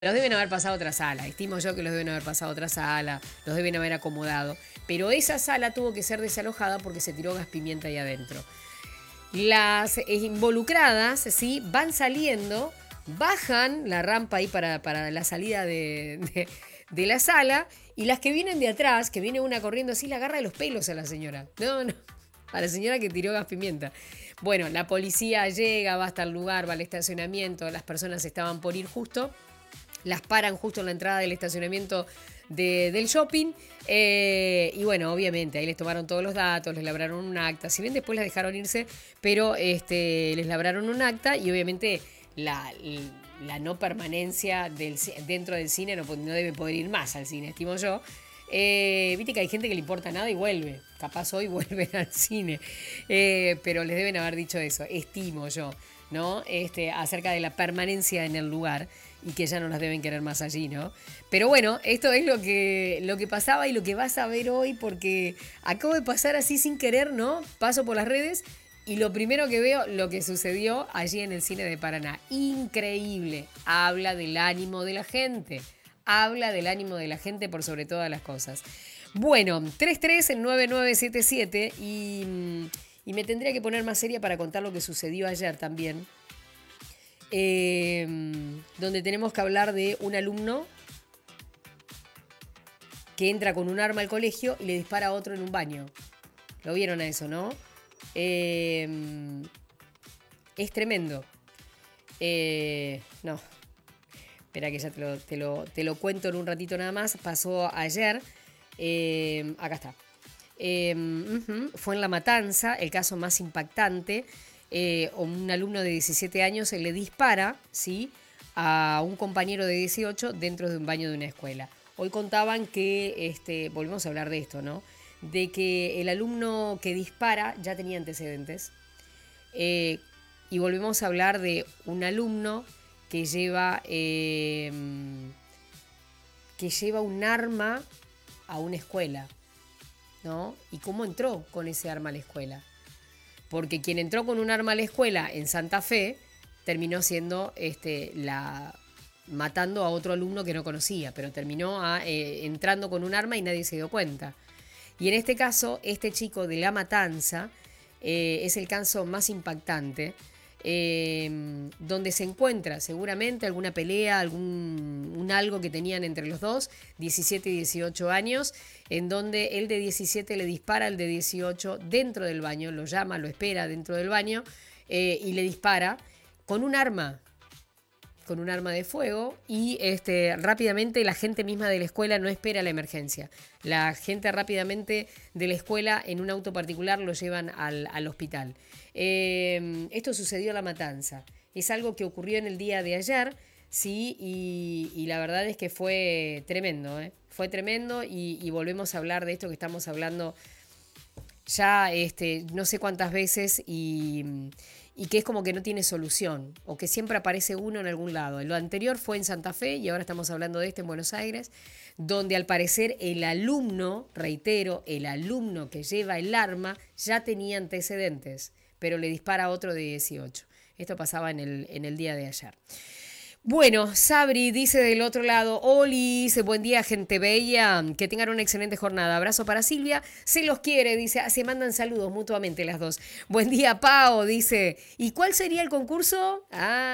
Los deben haber pasado a otra sala, estimo yo que los deben haber pasado a otra sala, los deben haber acomodado. Pero esa sala tuvo que ser desalojada porque se tiró gas pimienta ahí adentro. Las involucradas, ¿sí? Van saliendo, bajan la rampa ahí para la salida de la sala, y las que vienen de atrás, que viene una corriendo así, la agarra de los pelos a la señora. No, no, a la señora que tiró gas pimienta. Bueno, la policía llega, va hasta el lugar, va al estacionamiento, las personas estaban por ir justo. Las paran justo en la entrada del estacionamiento del shopping. Y bueno, obviamente, ahí les tomaron todos los datos, les labraron un acta. Si bien después las dejaron irse, pero les labraron un acta y obviamente la no permanencia dentro del cine no debe poder ir más al cine, estimo yo. Viste que hay gente que le importa nada y vuelve. Capaz hoy vuelven al cine. Pero les deben haber dicho eso, estimo yo, ¿no? Acerca de la permanencia en el lugar y que ya no las deben querer más allí, ¿no? Pero bueno, esto es lo que pasaba y lo que vas a ver hoy, porque acabo de pasar así sin querer, ¿no? Paso por las redes y lo primero que veo, lo que sucedió allí en el cine de Paraná. Increíble. Habla del ánimo de la gente. Habla del ánimo de la gente por sobre todas las cosas. Bueno, 339977 y me tendría que poner más seria para contar lo que sucedió ayer también. Donde tenemos que hablar de un alumno que entra con un arma al colegio y le dispara a otro en un baño. Lo vieron a eso, ¿no? Es tremendo. No. Espera que ya te lo cuento en un ratito nada más. Pasó ayer. Acá está. Fue en La Matanza, el caso más impactante. Un alumno de 17 años le dispara, ¿sí?, a un compañero de 18 dentro de un baño de una escuela. Hoy contaban que, volvemos a hablar de esto, ¿no? De que el alumno que dispara ya tenía antecedentes. Y volvemos a hablar de un alumno que lleva un arma a una escuela, ¿no? ¿Y cómo entró con ese arma a la escuela? Porque quien entró con un arma a la escuela en Santa Fe terminó siendo matando a otro alumno que no conocía, pero terminó entrando con un arma y nadie se dio cuenta. Y en este caso, este chico de La Matanza es el caso más impactante, donde se encuentra seguramente alguna pelea, algo que tenían entre los dos, 17 y 18 años, en donde el de 17 le dispara al de 18 dentro del baño, lo llama, lo espera dentro del baño, y le dispara con un arma de fuego, y rápidamente la gente misma de la escuela no espera la emergencia. La gente rápidamente de la escuela en un auto particular lo llevan al hospital. Esto sucedió en La Matanza. Es algo que ocurrió en el día de ayer, sí, y la verdad es que fue tremendo, ¿eh? Fue tremendo y volvemos a hablar de esto que estamos hablando ya no sé cuántas veces y que es como que no tiene solución, o que siempre aparece uno en algún lado. Lo anterior fue en Santa Fe y ahora estamos hablando de en Buenos Aires, donde al parecer el alumno, reitero, el alumno que lleva el arma ya tenía antecedentes, pero le dispara a otro de 18. Esto pasaba en el día de ayer. Bueno, Sabri dice del otro lado: Olis, buen día, gente bella, que tengan una excelente jornada. Abrazo para Silvia, se los quiere, dice, se mandan saludos mutuamente las dos. Buen día, Pao, dice, ¿y cuál sería el concurso?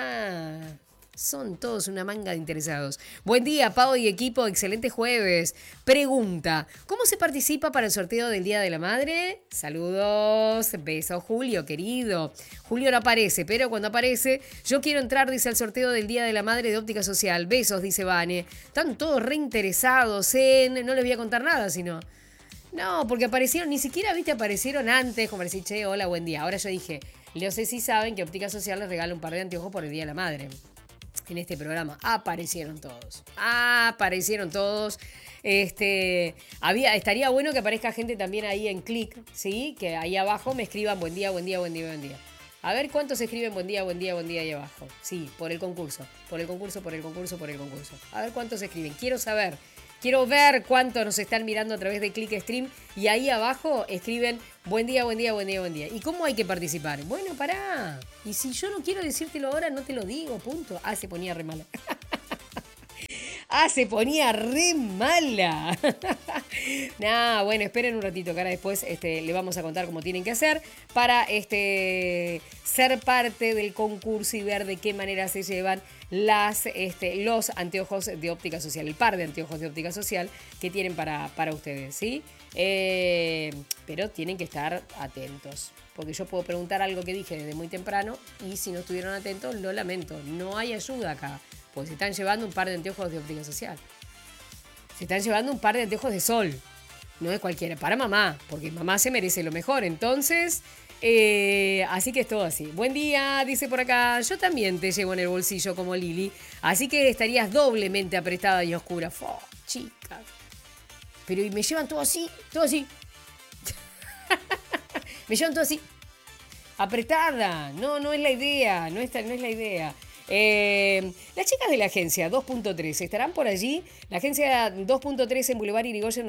Son todos una manga de interesados. Buen día, Pau y equipo, excelente jueves. Pregunta, ¿cómo se participa para el sorteo del Día de la Madre? Saludos, beso, Julio, querido. Julio no aparece, pero cuando aparece, yo quiero entrar, dice, al sorteo del Día de la Madre de Óptica Social. Besos, dice Vane. Están todos reinteresados no les voy a contar nada, sino... No, porque aparecieron, ni siquiera, viste, aparecieron antes, como decir, che, hola, buen día. Ahora yo dije, no sé si saben que Óptica Social les regala un par de anteojos por el Día de la Madre. En este programa aparecieron todos. Estaría bueno que aparezca gente también ahí en clic, ¿sí? Que ahí abajo me escriban buen día, buen día, buen día, buen día. A ver cuántos escriben buen día, buen día, buen día ahí abajo. Sí, por el concurso. A ver cuántos escriben. Quiero ver cuántos nos están mirando a través de Click Stream, y ahí abajo escriben buen día, buen día, buen día, buen día. ¿Y cómo hay que participar? Bueno, pará. Y si yo no quiero decírtelo ahora, no te lo digo, punto. Se ponía re mala. Ah, se ponía re mala. Nah, bueno, esperen un ratito, que ahora después le vamos a contar cómo tienen que hacer para ser parte del concurso y ver de qué manera se llevan los anteojos de óptica social, el par de anteojos de óptica social que tienen para ustedes, ¿sí? Pero tienen que estar atentos, porque yo puedo preguntar algo que dije desde muy temprano y si no estuvieron atentos, lo lamento, no hay ayuda acá, porque se están llevando un par de anteojos de óptica social. Se están llevando un par de anteojos de sol, no es cualquiera, para mamá, porque mamá se merece lo mejor, entonces... así que es todo así. Buen día, dice por acá. Yo también te llevo en el bolsillo como Lili. Así que estarías doblemente apretada y oscura. Chicas. Pero y me llevan todo así, todo así. Me llevan todo así. Apretada. No es la idea. No es la idea. Las chicas de la agencia 2.3 estarán por allí. La agencia 2.3 en Boulevard Irigoyen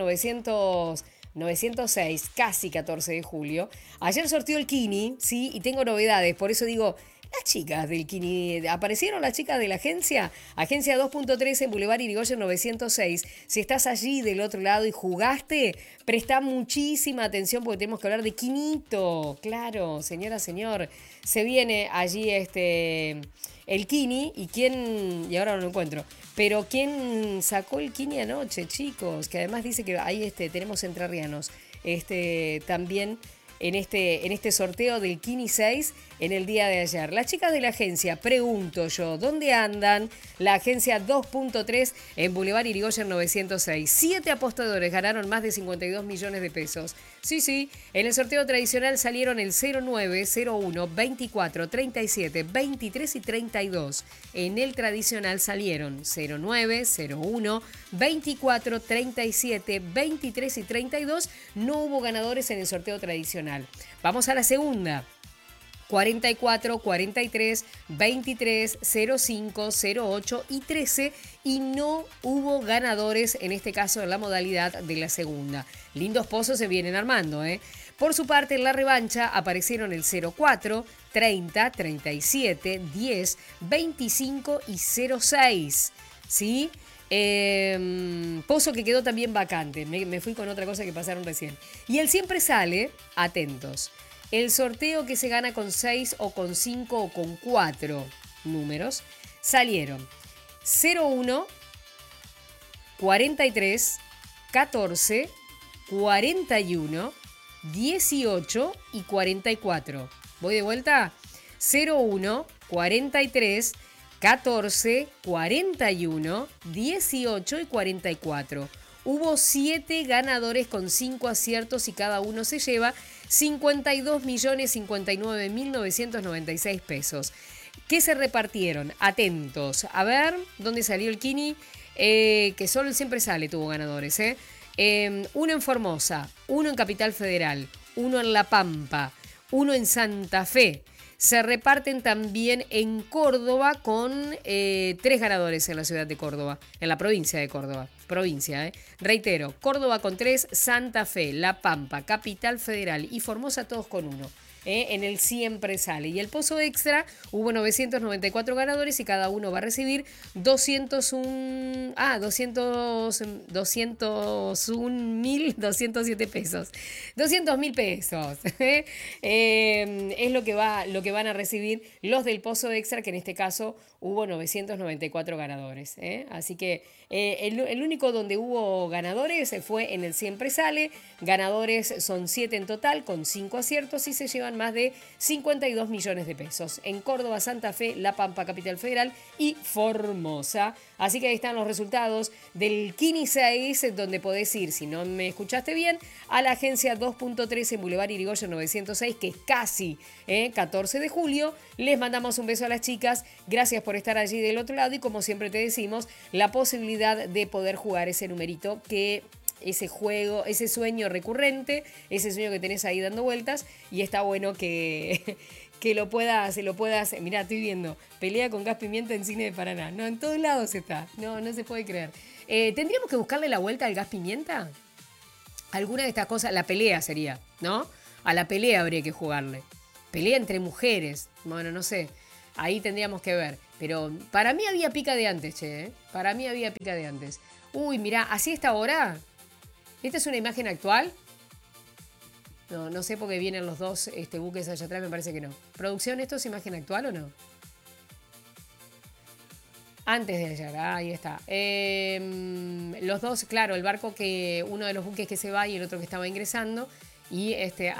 906, casi 14 de julio. Ayer sorteó el Kini, sí, y tengo novedades, por eso digo, las chicas del Kini, ¿aparecieron las chicas de la agencia? Agencia 2.3 en Boulevard Irigoyen 906. Si estás allí del otro lado y jugaste, presta muchísima atención porque tenemos que hablar de Quinito. Claro, señora, señor, se viene allí el Kini y ahora no lo encuentro, pero ¿quién sacó el Kini anoche, chicos? Que además dice que ahí tenemos entrerrianos también en este sorteo del Kini 6 en el día de ayer. Las chicas de la agencia, pregunto yo, ¿dónde andan? La agencia 2.3 en Boulevard Irigoyen 906. 7 apostadores ganaron más de 52 millones de pesos. Sí, en el sorteo tradicional salieron el 09, 01, 24, 37, 23 y 32. En el tradicional salieron 09, 01, 24, 37, 23 y 32. No hubo ganadores en el sorteo tradicional. Vamos a la segunda. 44, 43, 23, 05, 08 y 13 y no hubo ganadores en este caso en la modalidad de la segunda. Lindos pozos se vienen armando, ¿eh? Por su parte, en la revancha aparecieron el 04, 30, 37, 10, 25 y 06, ¿sí? Pozo que quedó también vacante. Me fui con otra cosa que pasaron recién. Y el siempre sale, atentos. El sorteo que se gana con 6 o con 5 o con 4 números salieron 01, 43, 14, 41, 18 y 44. ¿Voy de vuelta? 01, 43, 14, 41, 18 y 44. Hubo 7 ganadores con 5 aciertos y cada uno se lleva 52.059.996 pesos. ¿Qué se repartieron? Atentos. A ver, ¿dónde salió el Kini? Que solo siempre sale, tuvo ganadores. Uno en Formosa, uno en Capital Federal, uno en La Pampa, uno en Santa Fe. Se reparten también en Córdoba con 3 ganadores en la ciudad de Córdoba, en la provincia de Córdoba. Reitero, Córdoba con 3, Santa Fe, La Pampa, Capital Federal y Formosa todos con 1. En el siempre sale. Y el pozo extra, hubo 994 ganadores y cada uno va a recibir 201.207 pesos. 200.000 pesos. Es lo que van a recibir los del pozo extra, que en este caso hubo 994 ganadores. Así que el único donde hubo ganadores fue en el siempre sale. Ganadores son 7 en total, con 5 aciertos y se llevan más de 52 millones de pesos. En Córdoba, Santa Fe, La Pampa, Capital Federal y Formosa. Así que ahí están los resultados del Kini 6, donde podés ir, si no me escuchaste bien, a la agencia 2.3 en Boulevard Irigoyen 906, que es casi 14 de julio. Les mandamos un beso a las chicas. Gracias por estar allí del otro lado y como siempre te decimos, la posibilidad de poder jugar ese numerito que... ese juego, ese sueño recurrente, ese sueño que tenés ahí dando vueltas y está bueno que lo puedas, mirá, estoy viendo, pelea con gas pimienta en Cine de Paraná, no, en todos lados está, no se puede creer. ¿Tendríamos que buscarle la vuelta al gas pimienta? Alguna de estas cosas, la pelea sería, ¿no? A la pelea habría que jugarle. Pelea entre mujeres, bueno, no sé, ahí tendríamos que ver. Pero para mí había pica de antes, che. Para mí había pica de antes. Uy, mirá, así está ahora. ¿Esta es una imagen actual? No, no sé porque vienen los dos buques allá atrás, me parece que no. ¿Producción, esto es imagen actual o no? Antes de ayer, ahí está. Los dos, claro, el barco que, uno de los buques que se va y el otro que estaba ingresando. Y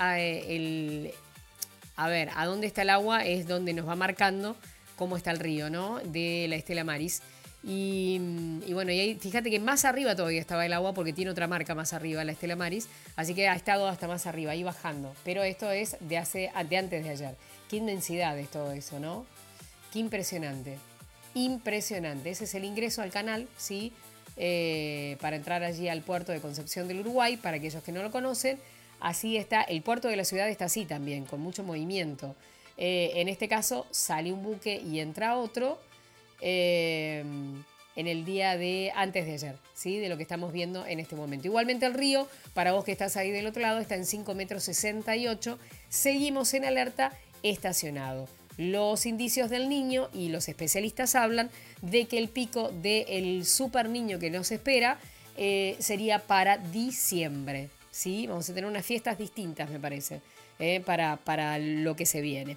a ver, a dónde está el agua es donde nos va marcando cómo está el río, ¿no? De la Estela Maris. Y bueno, y ahí fíjate que más arriba todavía estaba el agua porque tiene otra marca más arriba, la Estela Maris. Así que ha estado hasta más arriba, ahí bajando. Pero esto es de antes de ayer. Qué inmensidad es todo eso, ¿no? Qué impresionante. Impresionante. Ese es el ingreso al canal, ¿sí? Para entrar allí al puerto de Concepción del Uruguay, para aquellos que no lo conocen. Así está, el puerto de la ciudad está así también, con mucho movimiento. En este caso sale un buque y entra otro en el día de antes de ayer, ¿sí? De lo que estamos viendo en este momento. Igualmente el río, para vos que estás ahí del otro lado, está en 5,68 metros. Seguimos en alerta estacionado. Los indicios del niño y los especialistas hablan de que el pico del super niño que nos espera sería para diciembre. ¿Sí? Vamos a tener unas fiestas distintas, me parece, para lo que se viene.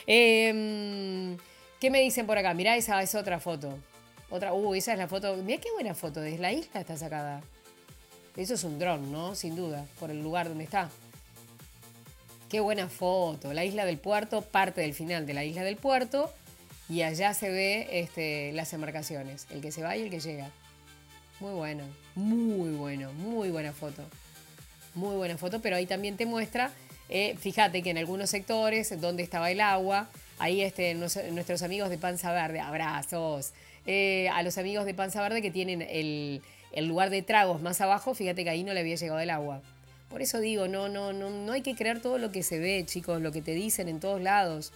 ¿Qué me dicen por acá? Mirá, esa es otra foto. Esa es la foto. Mirá qué buena foto. Desde la isla está sacada. Eso es un dron, ¿no? Sin duda, por el lugar donde está. Qué buena foto. La isla del puerto, parte del final de la isla del puerto. Y allá se ve las embarcaciones. El que se va y el que llega. Muy bueno. Muy bueno. Muy buena foto. Muy buena foto, pero ahí también te muestra, fíjate que en algunos sectores donde estaba el agua, ahí nuestros amigos de Panza Verde, abrazos, a los amigos de Panza Verde que tienen el lugar de tragos más abajo, fíjate que ahí no le había llegado el agua. Por eso digo, no hay que creer todo lo que se ve, chicos, lo que te dicen en todos lados.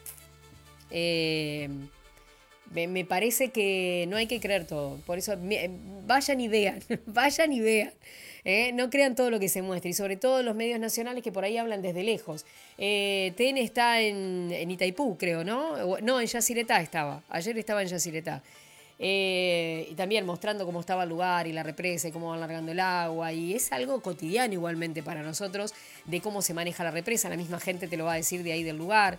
Me parece que no hay que creer todo. Por eso, vayan y vean, vayan y vean. No crean todo lo que se muestra. Y sobre todo los medios nacionales que por ahí hablan desde lejos. TN está en Itaipú, creo, ¿no? No, en Yacyretá estaba. Ayer estaba en Yacyretá. Y también mostrando cómo estaba el lugar y la represa y cómo van largando el agua. Y es algo cotidiano igualmente para nosotros de cómo se maneja la represa. La misma gente te lo va a decir de ahí del lugar.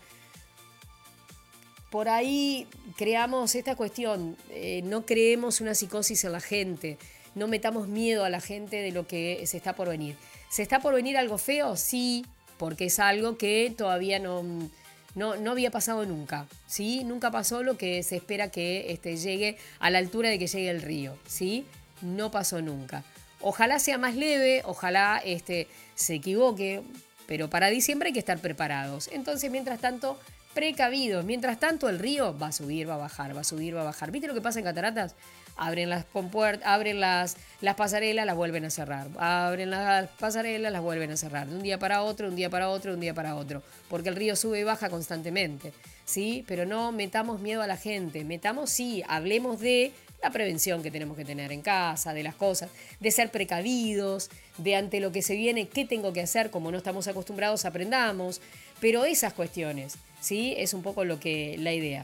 Por ahí creamos esta cuestión, no creemos una psicosis en la gente, no metamos miedo a la gente de lo que se está por venir. ¿Se está por venir algo feo? Sí, porque es algo que todavía no había pasado nunca, ¿sí? Nunca pasó lo que se espera que llegue a la altura de que llegue el río, ¿sí? No pasó nunca. Ojalá sea más leve, ojalá se equivoque, pero para diciembre hay que estar preparados. Entonces, mientras tanto, precavidos. Mientras tanto, el río va a subir, va a bajar, va a subir, va a bajar. ¿Viste lo que pasa en Cataratas? Abren las compuertas, abren las pasarelas, las vuelven a cerrar. Abren las pasarelas, las vuelven a cerrar. De un día para otro, un día para otro, un día para otro. Porque el río sube y baja constantemente. ¿Sí? Pero no metamos miedo a la gente. Sí, hablemos de la prevención que tenemos que tener en casa, de las cosas, de ser precavidos, de ante lo que se viene, qué tengo que hacer, como no estamos acostumbrados, aprendamos. Pero esas cuestiones, ¿sí? Es un poco la idea.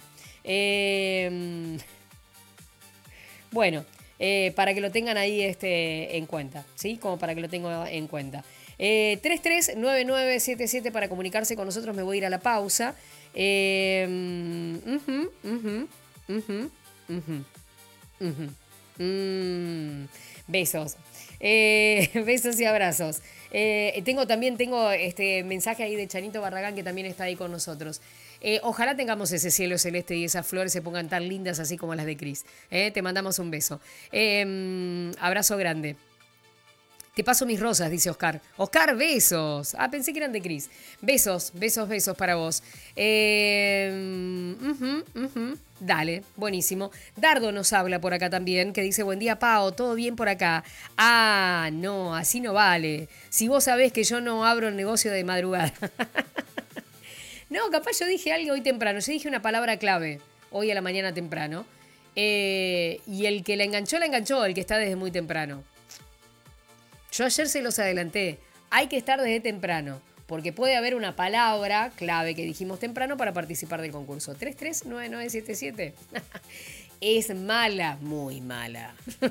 Bueno, para que lo tengan ahí en cuenta, ¿sí? Como para que lo tengan en cuenta. 339977 para comunicarse con nosotros. Me voy a ir a la pausa. Besos. Besos y abrazos. Tengo mensaje ahí de Chanito Barragán que también está ahí con nosotros. Ojalá tengamos ese cielo celeste y esas flores se pongan tan lindas así como las de Cris. Te mandamos un beso. Abrazo grande. Te paso mis rosas, dice Oscar. Oscar, besos. Ah, pensé que eran de Cris. Besos, besos, besos para vos. Dale, buenísimo. Dardo nos habla por acá también, que dice, buen día, Pao, ¿todo bien por acá? Ah, no, así no vale. Si vos sabés que yo no abro el negocio de madrugada. No, capaz yo dije algo hoy temprano. Yo dije una palabra clave hoy a la mañana temprano. Y el que la enganchó, el que está desde muy temprano. Yo ayer se los adelanté. Hay que estar desde temprano. porque puede haber una palabra clave que dijimos temprano para participar del concurso. 339977. Es mala, muy mala.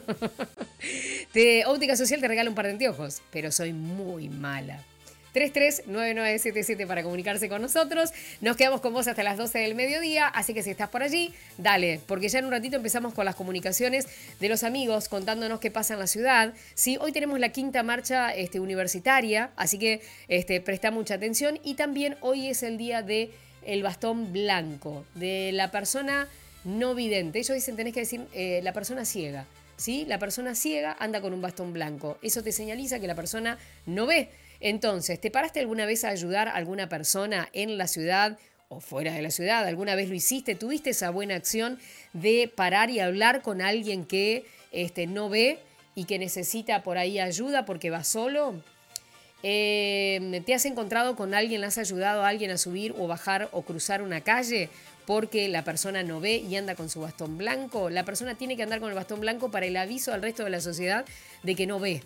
Óptica Social te regala un par de anteojos, pero soy muy mala. 339977 para comunicarse con nosotros. Nos quedamos con vos hasta las 12 del mediodía, así que si estás por allí, dale, porque ya en un ratito empezamos con las comunicaciones de los amigos contándonos qué pasa en la ciudad. Sí, hoy tenemos la quinta marcha universitaria, así que presta mucha atención. Y también hoy es el día de el bastón blanco, de la persona no vidente. Ellos dicen, tenés que decir la persona ciega. ¿Sí? La persona ciega anda con un bastón blanco. Eso te señaliza que la persona no ve. Entonces, ¿te paraste alguna vez a ayudar a alguna persona en la ciudad o fuera de la ciudad? ¿Alguna vez lo hiciste? ¿Tuviste esa buena acción de parar y hablar con alguien que no ve y que necesita por ahí ayuda porque va solo? ¿Te has encontrado con alguien, le has ayudado a alguien a subir o bajar o cruzar una calle porque la persona no ve y anda con su bastón blanco? La persona tiene que andar con el bastón blanco para el aviso al resto de la sociedad de que no ve.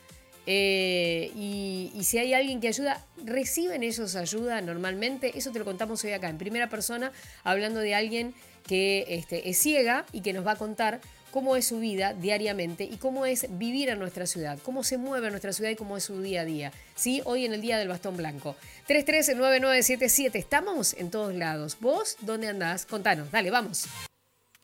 Y si hay alguien que ayuda, ¿reciben ellos ayuda normalmente? Eso te lo contamos hoy acá, en primera persona, hablando de alguien que es ciega y que nos va a contar cómo es su vida diariamente y cómo es vivir en nuestra ciudad, cómo se mueve en nuestra ciudad y cómo es su día a día. ¿Sí? Hoy en el Día del Bastón Blanco. 339977, estamos en todos lados. ¿Vos dónde andás? Contanos, dale, vamos.